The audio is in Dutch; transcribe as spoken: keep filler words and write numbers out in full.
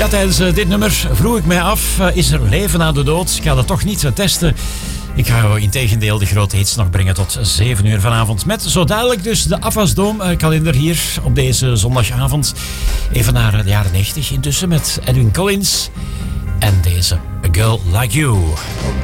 Ja, tijdens uh, dit nummer vroeg ik mij af, uh, is er leven na de dood? Ik ga dat toch niet uh, testen. Ik ga in tegendeel de grote hits nog brengen tot zeven uur vanavond. Met zo dadelijk dus de Afasdome kalender hier op deze zondagavond. Even naar de jaren negentig intussen met Edwin Collins. En deze A Girl Like You.